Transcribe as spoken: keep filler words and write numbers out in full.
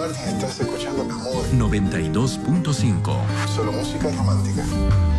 Estás escuchando Amor noventa y dos punto cinco. Solo música romántica.